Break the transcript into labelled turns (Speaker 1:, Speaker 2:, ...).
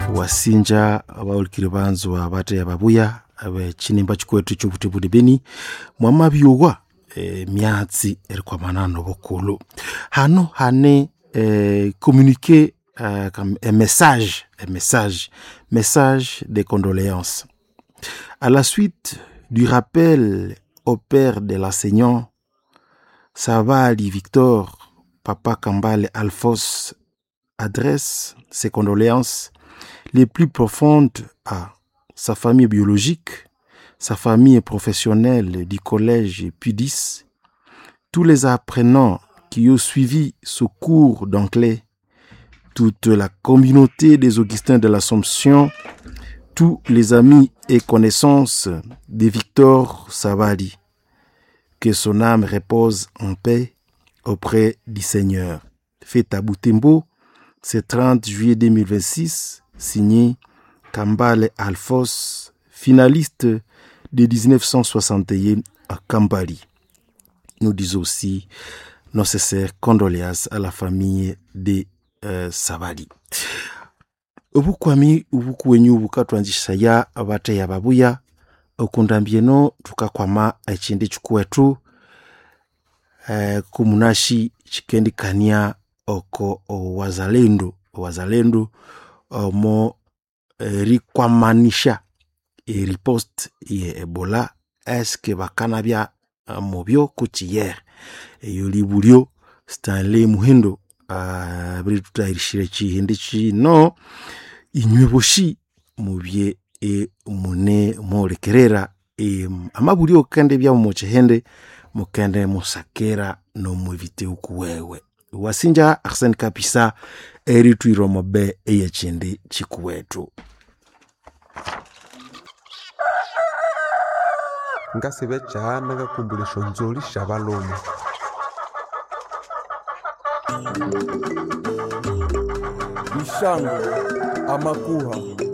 Speaker 1: wasinja abawulikire banzu abate ababuya abe chinimba chikwetu cy'ubutebudi Beni mwamabyugwa myatsi erikwa manano bokulu hano hane communiquer comme un message de condoléances à la suite du rappel au père de l'enseignant Savali Victor Papa Kambale Alphonse adresse ses condoléances les plus profondes à sa famille biologique, sa famille professionnelle du collège Pudis, tous les apprenants qui ont suivi ce cours d'anglais, toute la communauté des Augustins de l'Assomption, tous les amis et connaissances de Victor Savali. Que son âme repose en paix auprès du Seigneur. Fait à Butembo, c'est 30 juillet 2026, signé Kambale Alphonse, finaliste de 1961 à Kambali. Nous disons aussi nos sincères condoléances à la famille de Savali. Obukwami ubukwenyu bukatwanjisha ya abate ya babuya okundambieno tukakwama ekindi chikwetu kumunashi chikendikania oko wazalendo mo rikwamanisha riposte ya Ebola eske bakanabya mobyo kuchiyer eyolibulyo Stanley Muhindo biri tutayirishire chihindi chino inyweboshi mubye mune molekerera amabulyo kande bya mu chihende mukende musakera no muvite ukuwewe wasinja Arsene Kapisa eritwiro mobe eyechindi chikuwetu
Speaker 2: ngasibe chana gakumbulisho nzoli shabaloma
Speaker 3: Bishango amakuha